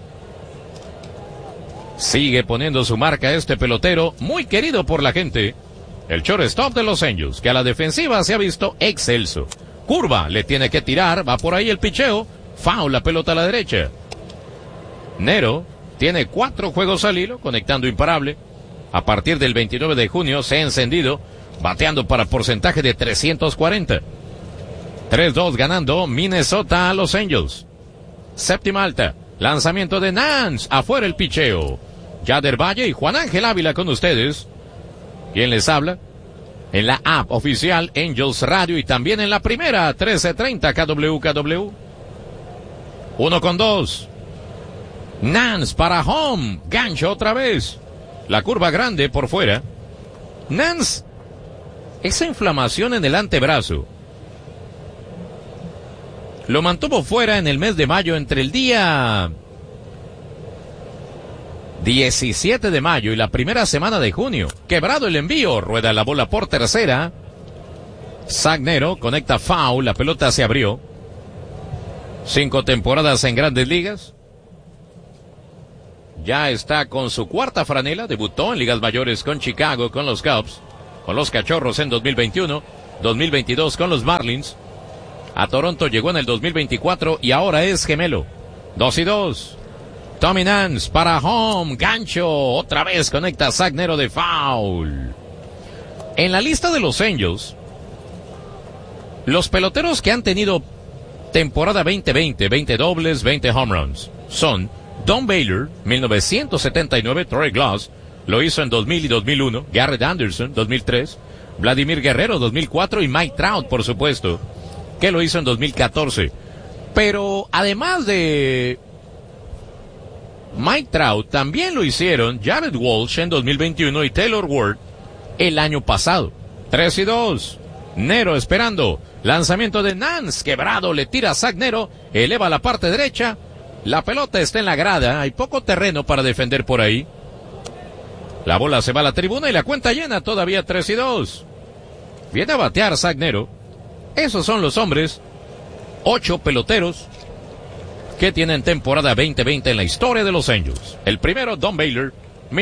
Sigue poniendo su marca este pelotero, muy querido por la gente. El shortstop de los Angels, que a la defensiva se ha visto excelso. Curva, le tiene que tirar, va por ahí el picheo. Foul, la pelota a la derecha. Nero tiene 4 juegos al hilo, conectando imparable. A partir del 29 de junio se ha encendido, bateando para porcentaje de 340. 3-2 ganando Minnesota a los Angels. Séptima alta, lanzamiento de Nance, afuera el picheo. Yader Valle y Juan Ángel Ávila con ustedes. ¿Quién les habla? En la app oficial Angels Radio y también en la primera 1330 KWKW. 1-2. Nance para home. Gancho otra vez. La curva grande por fuera. Nance. Esa inflamación en el antebrazo lo mantuvo fuera en el mes de mayo entre el día 17 de mayo y la primera semana de junio. Quebrado el envío, rueda la bola por tercera. Zach Nero conecta foul, la pelota se abrió. 5 temporadas en Grandes Ligas. Ya está con su cuarta franela, debutó en ligas mayores con Chicago, con los Cubs, con los Cachorros en 2021, 2022 con los Marlins. A Toronto llegó en el 2024 y ahora es gemelo. 2-2. Tommy Nance para home, gancho, otra vez conecta Zach Nero de foul. En la lista de los Angels, los peloteros que han tenido temporada 2020, 20 dobles, 20 home runs, son Don Baylor, 1979, Troy Glaus, lo hizo en 2000 y 2001, Garrett Anderson, 2003, Vladimir Guerrero, 2004 y Mike Trout, por supuesto, que lo hizo en 2014. Pero además de Mike Trout, también lo hicieron Jared Walsh en 2021 y Taylor Ward el año pasado. 3-2. Nero esperando. Lanzamiento de Nance, quebrado, le tira a Zach Nero, eleva la parte derecha. La pelota está en la grada, hay poco terreno para defender por ahí. La bola se va a la tribuna y la cuenta llena, todavía 3-2. Viene a batear Zach Nero. Esos son los hombres, 8 peloteros que tienen temporada 2020 en la historia de los Angels. El primero, Don Baylor,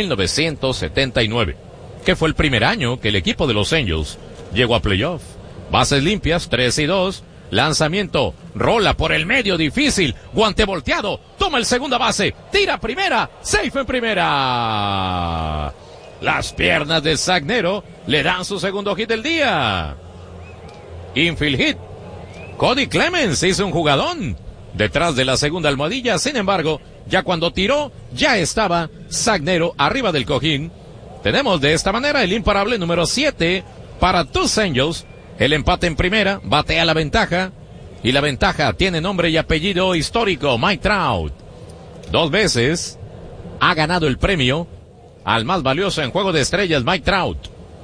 1979, que fue el primer año que el equipo de los Angels llegó a playoff. Bases limpias, 3-2. Lanzamiento, rola por el medio, difícil, guante volteado, toma el segunda base, tira primera, safe en primera. Las piernas de Zach Nero le dan su segundo hit del día. Infield hit. Cody Clemens hizo un jugadón detrás de la segunda almohadilla, sin embargo, ya cuando tiró, ya estaba Zach Nero arriba del cojín. Tenemos de esta manera el imparable número 7 para tus Angels. El empate en primera, batea la ventaja, y la ventaja tiene nombre y apellido histórico, Mike Trout. 2 veces ha ganado el premio al más valioso en Juego de Estrellas, Mike Trout.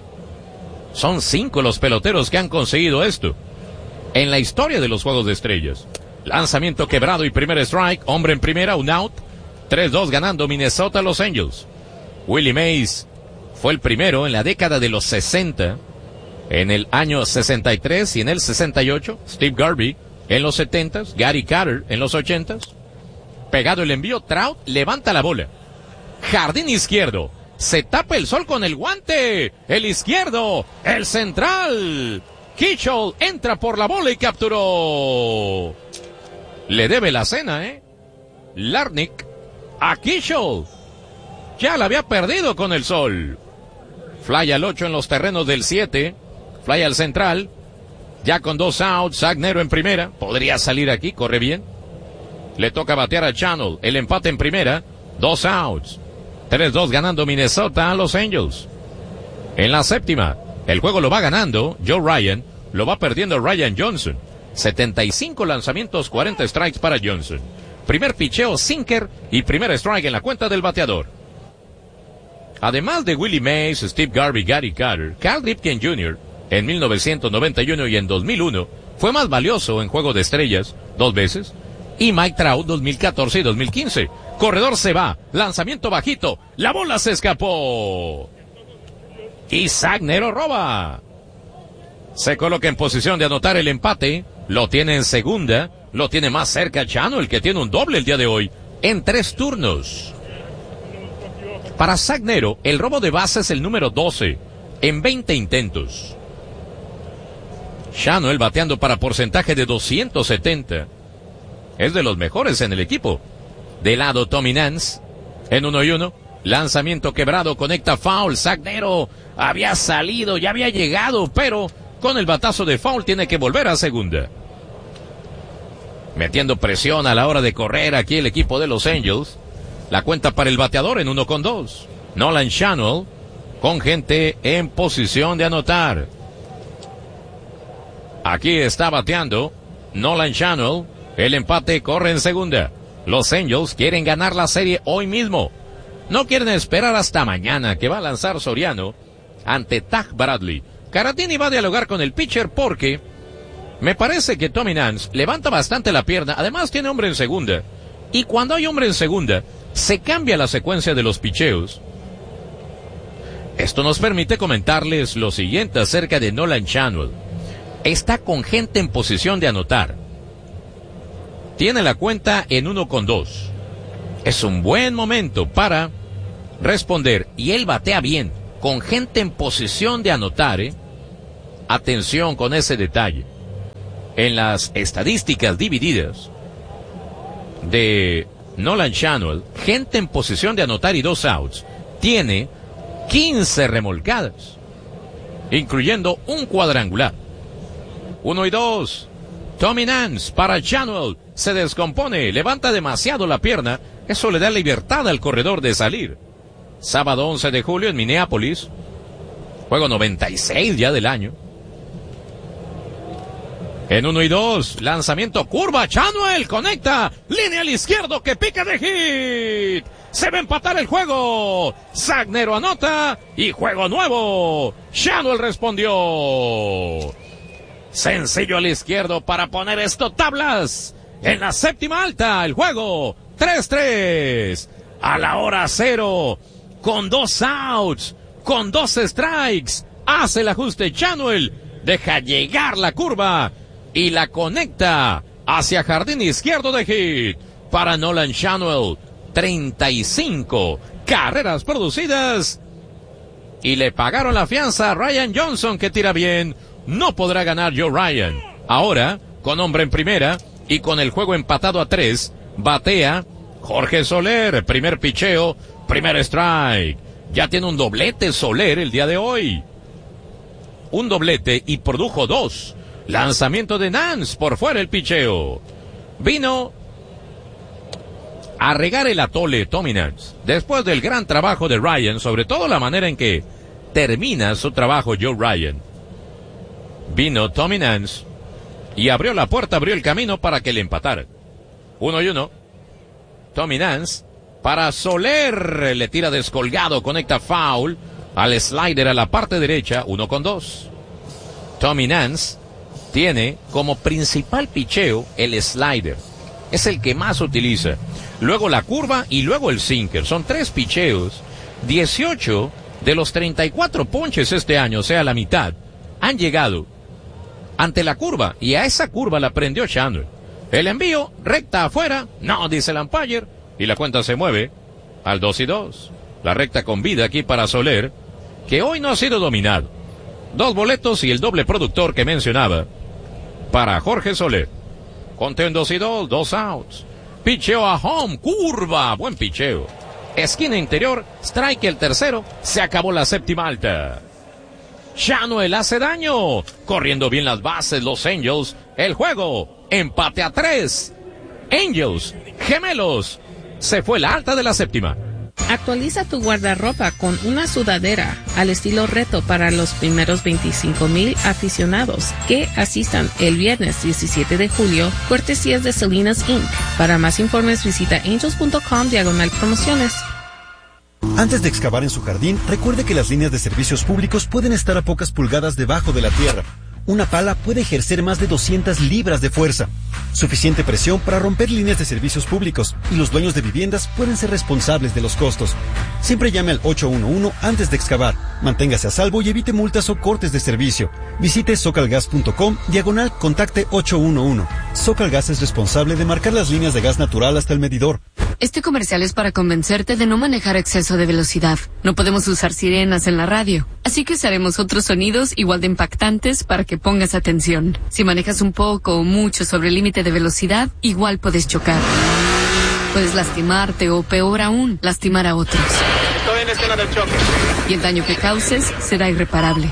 Son 5 los peloteros que han conseguido esto en la historia de los Juegos de Estrellas. Lanzamiento quebrado y primer strike, hombre en primera, un out. 3-2 ganando Minnesota Los Angels. Willie Mays fue el primero en la década de los 60. En el año 63 y en el 68, Steve Garvey en los 70s, Gary Carter en los 80s. Pegado el envío, Trout levanta la bola. Jardín izquierdo, se tapa el sol con el guante. El izquierdo, el central. Kitchell entra por la bola y capturó. Le debe la cena, Larnach a Kitchell. Ya la había perdido con el sol. Fly al 8 en los terrenos del 7. Fly al central, ya con 2 outs, Zach Nero en primera, podría salir aquí, corre bien. Le toca batear a Channel, el empate en primera, 2 outs. 3-2 ganando Minnesota a los Angels. En la séptima, el juego lo va ganando Joe Ryan, lo va perdiendo Ryan Johnson. 75 lanzamientos, 40 strikes para Johnson. Primer picheo, sinker y primer strike en la cuenta del bateador. Además de Willie Mays, Steve Garvey, Gary Carter, Cal Ripken Jr., en 1991 y en 2001, fue más valioso en Juego de Estrellas, 2 veces, y Mike Trout 2014 y 2015. Corredor se va, lanzamiento bajito, la bola se escapó. Y Zach Nero roba. Se coloca en posición de anotar el empate, lo tiene en segunda, lo tiene más cerca Chano, el que tiene un doble el día de hoy, en 3 turnos. Para Zach Nero, el robo de base es el número 12, en 20 intentos. Shano, el bateando para porcentaje de 270. Es de los mejores en el equipo. De lado, Tommy Nance, en 1-1. Lanzamiento quebrado, conecta foul. Zach Nero había salido, ya había llegado, pero con el batazo de foul tiene que volver a segunda. Metiendo presión a la hora de correr aquí el equipo de los Angels. La cuenta para el bateador en 1-2. Nolan Shannell con gente en posición de anotar. Aquí está bateando Nolan Shannell. El empate corre en segunda. Los Angels quieren ganar la serie hoy mismo. No quieren esperar hasta mañana que va a lanzar Soriano ante Taj Bradley. Caratini va a dialogar con el pitcher porque Me parece que Tommy Nance levanta bastante la pierna, además tiene hombre en segunda. Y cuando hay hombre en segunda, se cambia la secuencia de los picheos. Esto nos permite comentarles lo siguiente acerca de Nolan Schanuel. Está con gente en posición de anotar. Tiene la cuenta en 1-2. Es un buen momento para responder. Y él batea bien, con gente en posición de anotar, Atención con ese detalle. En las estadísticas divididas de Nolan Schanuel, gente en posición de anotar y 2 outs, tiene 15 remolcadas, incluyendo un cuadrangular. 1-2. Tommy Nance para Schanuel. Se descompone, levanta demasiado la pierna. Eso le da libertad al corredor de salir. Sábado 11 de julio en Minneapolis. Juego 96 ya del año. En 1-2, lanzamiento curva, Schanuel conecta, línea al izquierdo que pica de hit. Se va a empatar el juego. Sagnero anota y juego nuevo. Schanuel respondió. Sencillo al izquierdo para poner esto tablas. En la séptima alta, el juego 3-3. A la hora 0, con 2 outs, con 2 strikes. Hace el ajuste Schanuel, deja llegar la curva y la conecta hacia jardín izquierdo de hit. Para Nolan Schanuel, 35 carreras producidas. Y le pagaron la fianza a Ryan Johnson, que tira bien. No podrá ganar Joe Ryan. Ahora, con hombre en primera y con el juego empatado a 3, batea Jorge Soler. Primer picheo, primer strike. Ya tiene un doblete Soler el día de hoy. Un doblete y produjo 2. Lanzamiento de Nance, por fuera el picheo. Vino a regar el atole Tommy Nance. Después del gran trabajo de Ryan, sobre todo la manera en que termina su trabajo Joe Ryan. Vino Tommy Nance y abrió la puerta, abrió el camino para que le empataran. 1-1. Tommy Nance para Soler. Le tira descolgado, conecta foul al slider a la parte derecha. 1-2. Tommy Nance tiene como principal picheo el slider. Es el que más utiliza. Luego la curva y luego el sinker. Son 3 picheos. 18 de los 34 ponches este año, o sea, la mitad, han llegado ante la curva. Y a esa curva la prendió Schanuel. El envío, recta afuera. No, dice el umpire. Y la cuenta se mueve al 2-2. La recta con vida aquí para Soler, que hoy no ha sido dominado. 2 boletos y el doble productor que mencionaba para Jorge Soler. Conteo en 2-2, 2 outs. Picheo a home, curva, buen picheo. Esquina interior, strike el tercero, se acabó la séptima alta. Schanuel hace daño, corriendo bien las bases los Angels. El juego, empate a 3. Angels, gemelos. Se fue la alta de la séptima. Actualiza tu guardarropa con una sudadera al estilo reto para los primeros 25,000 aficionados que asistan el viernes 17 de julio, cortesías de Salinas Inc. Para más informes visita angels.com/promociones. Antes de excavar en su jardín, recuerde que las líneas de servicios públicos pueden estar a pocas pulgadas debajo de la tierra. Una pala puede ejercer más de 200 libras de fuerza. Suficiente presión para romper líneas de servicios públicos, y los dueños de viviendas pueden ser responsables de los costos. Siempre llame al 811 antes de excavar. Manténgase a salvo y evite multas o cortes de servicio. Visite socalgas.com/contacte 811. Socalgas es responsable de marcar las líneas de gas natural hasta el medidor. Este comercial es para convencerte de no manejar a exceso de velocidad. No podemos usar sirenas en la radio, así que usaremos otros sonidos igual de impactantes para que pongas atención. Si manejas un poco o mucho sobre el límite de velocidad, igual puedes chocar. Puedes lastimarte o, peor aún, lastimar a otros. Estoy en escena del choque. Y el daño que causes será irreparable.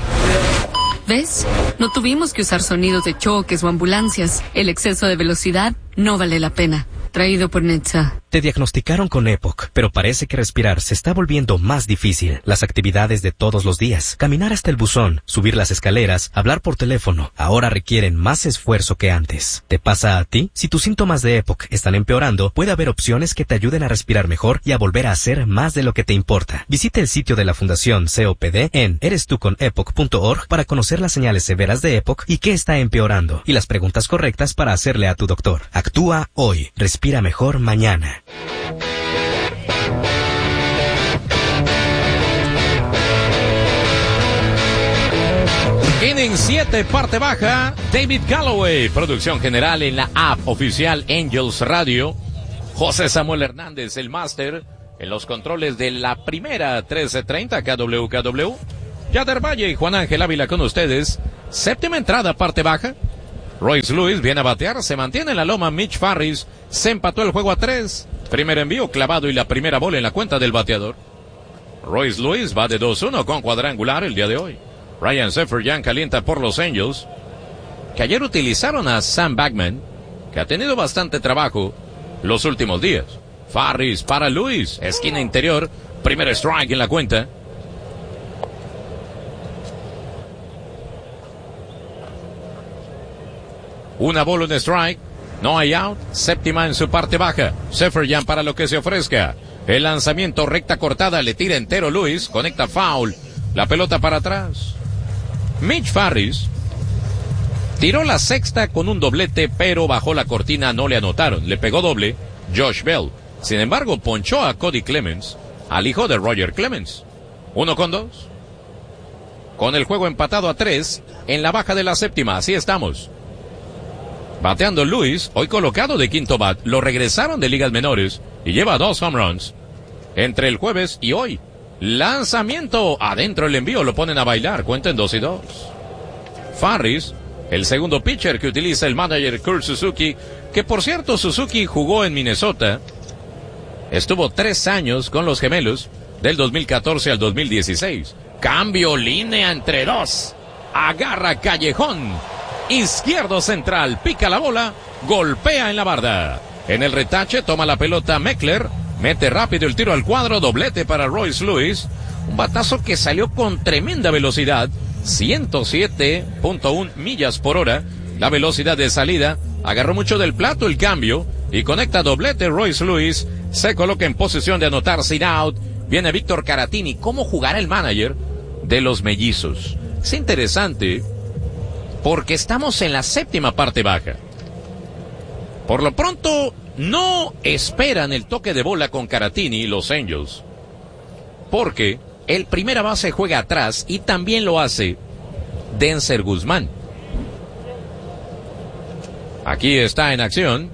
¿Ves? No tuvimos que usar sonidos de choques o ambulancias. El exceso de velocidad no vale la pena. Traído por NHTSA. Te diagnosticaron con EPOC, pero parece que respirar se está volviendo más difícil. Las actividades de todos los días, caminar hasta el buzón, subir las escaleras, hablar por teléfono, ahora requieren más esfuerzo que antes. ¿Te pasa a ti? Si tus síntomas de EPOC están empeorando, puede haber opciones que te ayuden a respirar mejor y a volver a hacer más de lo que te importa. Visita el sitio de la Fundación COPD en erestuconepoc.org para conocer las señales severas de EPOC y qué está empeorando, y las preguntas correctas para hacerle a tu doctor. Actúa hoy. Respira mejor mañana. Inning 7, parte baja, David Galloway. Producción general en la app oficial Angels Radio. José Samuel Hernández, el máster, en los controles de la primera 1330 KWKW. Yader Valle y Juan Ángel Ávila con ustedes. Séptima entrada, parte baja. Royce Lewis viene a batear, se mantiene en la loma Mitch Farris, se empató el juego a 3. Primer envío clavado y la primera bola en la cuenta del bateador. Royce Lewis va de 2-1 con cuadrangular el día de hoy. Ryan Seferian calienta por los Angels, que ayer utilizaron a Sam Bagman, que ha tenido bastante trabajo los últimos días. Farris para Lewis, esquina interior, primer strike en la cuenta. Una bola, un strike, no hay out, séptima en su parte baja. Seferian para lo que se ofrezca. El lanzamiento recta cortada, le tira entero Lewis, conecta foul, la pelota para atrás. Mitch Farris tiró la sexta con un doblete, pero bajó la cortina, no le anotaron. Le pegó doble Josh Bell. Sin embargo, ponchó a Cody Clemens, al hijo de Roger Clemens. 1-2. Con el juego empatado a 3, en la baja de la séptima, así estamos. Bateando Lewis, hoy colocado de quinto bat, lo regresaron de ligas menores y lleva 2 home runs entre el jueves y hoy. Lanzamiento adentro, el envío, lo ponen a bailar, cuenten 2-2. Farris, el segundo pitcher que utiliza el manager Kurt Suzuki, que por cierto Suzuki jugó en Minnesota, estuvo 3 años con los Gemelos, del 2014 al 2016. Cambio, línea entre 2, agarra Callejón, izquierdo central, pica la bola, golpea en la barda. En el retache toma la pelota Meckler, mete rápido el tiro al cuadro, doblete para Royce Lewis. Un batazo que salió con tremenda velocidad, 107.1 millas por hora, la velocidad de salida. Agarró mucho del plato el cambio y conecta doblete Royce Lewis. Se coloca en posición de anotar sin out. Viene Víctor Caratini. ¿Cómo jugará el manager de los Mellizos? Es interesante porque estamos en la séptima parte baja. Por lo pronto, no esperan el toque de bola con Caratini y los Angels, porque el primera base juega atrás y también lo hace Denzer Guzmán. Aquí está en acción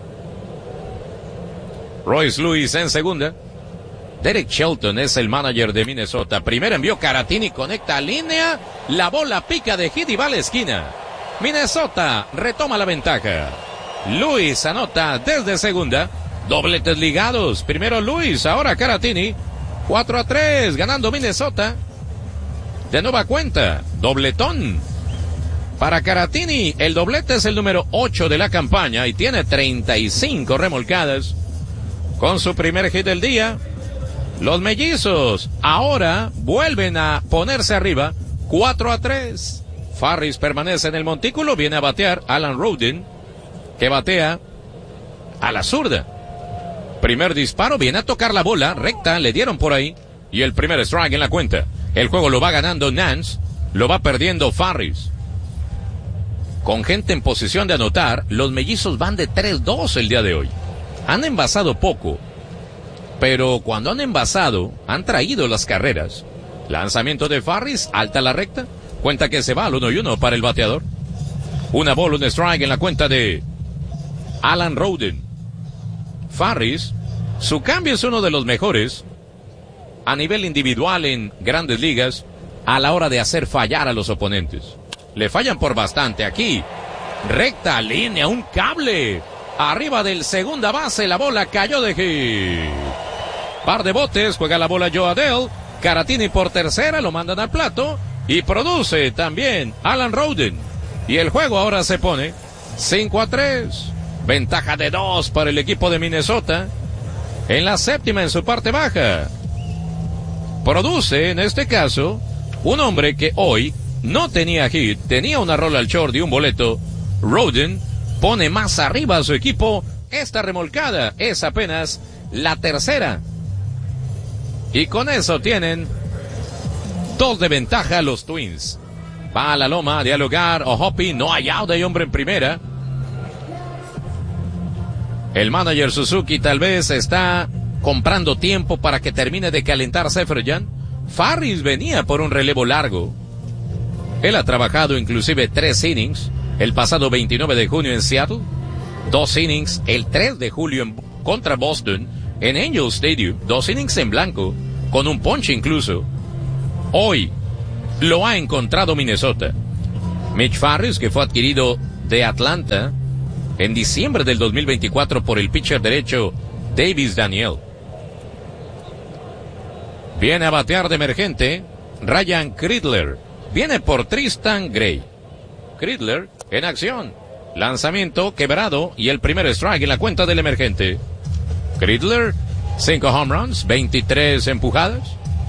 Royce Lewis en segunda. Derek Shelton es el manager de Minnesota. Primer envío, Caratini conecta a línea, la bola pica de hit y va a la esquina. Minnesota retoma la ventaja. Lewis anota desde segunda. Dobletes ligados. Primero Lewis, ahora Caratini. 4-3, ganando Minnesota. De nueva cuenta, dobletón para Caratini. El doblete es el número 8 de la campaña y tiene 35 remolcadas. Con su primer hit del día, los Mellizos ahora vuelven a ponerse arriba. 4-3. Farris permanece en el montículo. Viene a batear Alan Roden, que batea a la zurda. Primer disparo, viene a tocar la bola recta, le dieron por ahí, y el primer strike en la cuenta. El juego lo va ganando Nance, lo va perdiendo Farris. Con gente en posición de anotar, los Mellizos van de 3-2 el día de hoy. Han envasado poco, pero cuando han envasado, han traído las carreras. Lanzamiento de Farris, alta la recta, cuenta que se va al 1-1 para el bateador. Una bola, un strike en la cuenta de Alan Roden. Farris, su cambio es uno de los mejores a nivel individual en grandes ligas a la hora de hacer fallar a los oponentes. Le fallan por bastante aquí. Recta línea, un cable. Arriba del segunda base, la bola cayó de hit. Par de botes, juega la bola Joe Adele. Caratini por tercera, lo mandan al plato. Y produce también Alan Roden. Y el juego ahora se pone 5-3. Ventaja de 2 para el equipo de Minnesota. en la séptima en su parte baja. Produce, en este caso, un hombre que hoy no tenía hit, tenía una rola al short y un boleto. Roden pone más arriba a su equipo. Esta remolcada es apenas la tercera. Y con eso tienen 2 de ventaja los Twins. Va a la loma a dialogar O'Hoppe, no hay out, hay hombre en primera. El manager Suzuki tal vez está comprando tiempo para que termine de calentar Seferian. Farris venía por un relevo largo. Él ha trabajado inclusive 3 innings el pasado 29 de junio en Seattle, 2 innings el 3 de julio contra Boston en Angel Stadium, 2 innings en blanco, con un ponche incluso. Hoy lo ha encontrado Minnesota. Mitch Farris, que fue adquirido de Atlanta en diciembre del 2024 por el pitcher derecho Davis Daniel. Viene a batear de emergente Ryan Kreidler. Viene por Tristan Gray. Kreidler en acción. Lanzamiento quebrado y el primer strike en la cuenta del emergente. Kreidler, 5 home runs, 23 empujadas.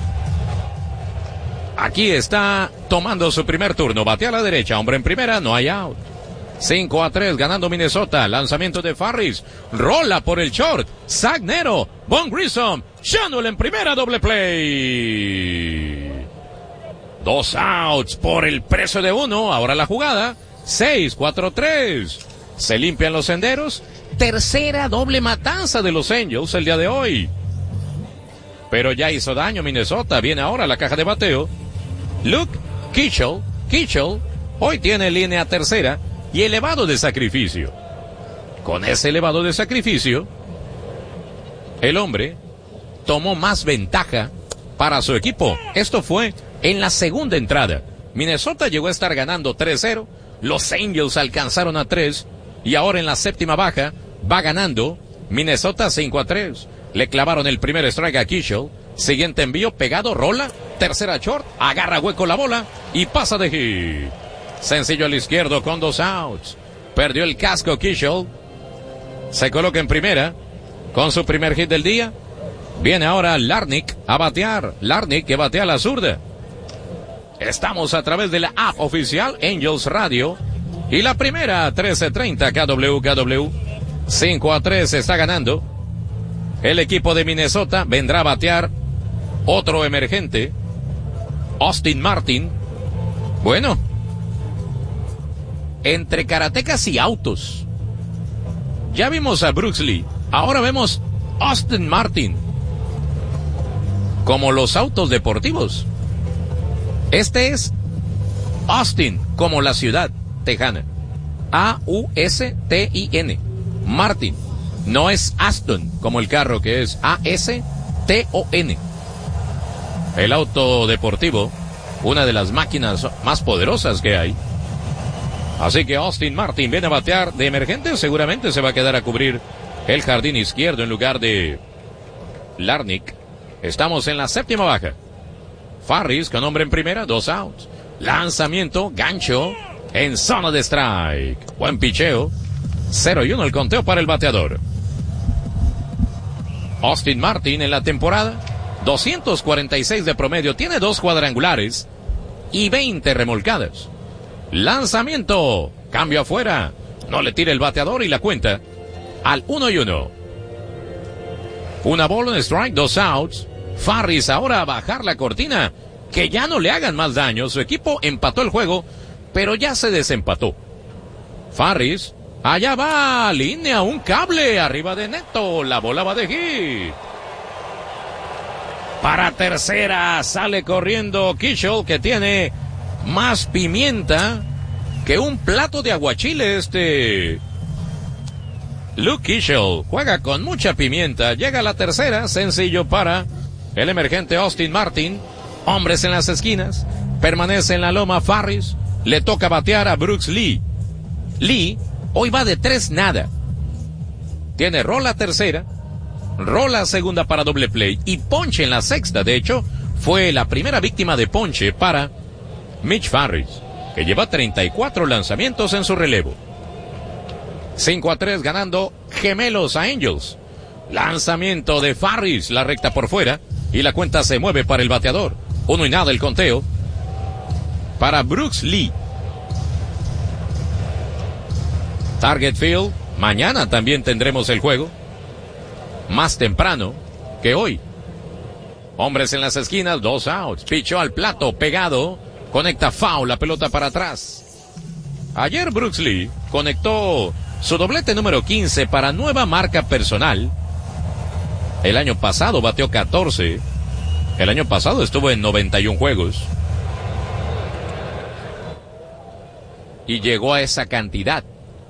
Aquí está tomando su primer turno. Batea a la derecha, hombre en primera, no hay out. 5-3 ganando Minnesota. Lanzamiento de Farris. Rola por el short. Zach Nero. Von Grissom. Shanwell en primera, doble play. 2 outs por el precio de 1. Ahora la jugada. 6-4-3. Se limpian los senderos. Tercera doble matanza de los Angels el día de hoy. Pero ya hizo daño Minnesota. Viene ahora la caja de bateo. Luke Kitchell. Kitchell hoy tiene línea tercera y elevado de sacrificio. Con ese elevado de sacrificio, el hombre tomó más ventaja para su equipo. Esto fue en la segunda entrada. Minnesota llegó a estar ganando 3-0. Los Angels alcanzaron a 3. Y ahora en la séptima baja va ganando Minnesota 5-3. Le clavaron el primer strike a Kitchell. Siguiente envío, pegado, rola. Tercera short, agarra hueco la bola y pasa de hit. Sencillo al izquierdo con 2 outs. Perdió el casco Kitchell. Se coloca en primera con su primer hit del día. Viene ahora Larnach a batear. Larnach que batea a la zurda. Estamos a través de la app oficial Angels Radio. Y la primera 13:30 KWKW. 5-3 está ganando. El equipo de Minnesota vendrá a batear otro emergente. Austin Martin. Bueno, entre karatecas y autos. Ya vimos a Brooks Lee. Ahora vemos Austin Martin. Como los autos deportivos. Este es Austin, como la ciudad tejana. A-U-S-T-I-N. Martin. No es Aston, como el carro que es A-S-T-O-N. El auto deportivo, una de las máquinas más poderosas que hay. Así que Austin Martin viene a batear de emergente. Seguramente se va a quedar a cubrir el jardín izquierdo en lugar de Larnach. Estamos en la séptima baja. Farris con hombre en primera, 2 outs. Lanzamiento, gancho, en zona de strike. Buen picheo. 0-1 el conteo para el bateador. Austin Martin en la temporada, 246 de promedio, tiene 2 cuadrangulares y 20 remolcadas. Lanzamiento, cambio afuera, no le tira el bateador y la cuenta al 1-1. Una bola, un strike, 2 outs. Farris ahora a bajar la cortina, que ya no le hagan más daño. Su equipo empató el juego, pero ya se desempató. Farris, allá va, línea, un cable arriba de Neto, la bola va de hit. Para tercera sale corriendo Kitchell, que tiene más pimienta que un plato de aguachile. Luke Kitchell juega con mucha pimienta. Llega a la tercera, sencillo para el emergente Austin Martin. Hombres en las esquinas, permanece en la loma Farris. Le toca batear a Brooks Lee. Lee hoy va de 3 nada. Tiene rola tercera, rola segunda para doble play y ponche en la sexta. De hecho, fue la primera víctima de ponche para Mitch Farris, que lleva 34 lanzamientos en su relevo. 5-3 ganando Gemelos a Angels. Lanzamiento de Farris, la recta por fuera, y la cuenta se mueve para el bateador. 1-0 el conteo para Brooks Lee. Target Field, mañana también tendremos el juego, más temprano que hoy. Hombres en las esquinas, 2 outs, pichó al plato, pegado, conecta foul, la pelota para atrás. Ayer Brooks Lee conectó su doblete número 15 para nueva marca personal. El año pasado bateó 14. El año pasado estuvo en 91 juegos. Y llegó a esa cantidad.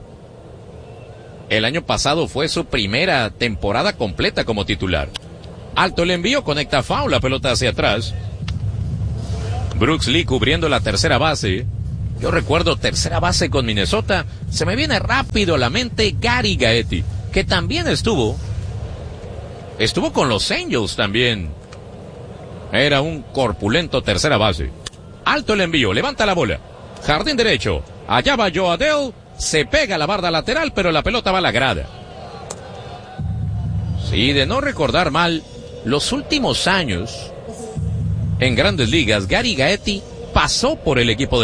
El año pasado fue su primera temporada completa como titular. Alto el envío, conecta foul, la pelota hacia atrás. Brooks Lee cubriendo la tercera base. Yo recuerdo tercera base con Minnesota. Se me viene rápido a la mente Gary Gaetti, que también estuvo con los Angels también. Era un corpulento tercera base. Alto el envío, levanta la bola. Jardín derecho. Allá va Joe Adele. Se pega a la barda lateral, pero la pelota va a la grada. Sí, de no recordar mal, los últimos años en Grandes Ligas, Gary Gaetti pasó por el equipo de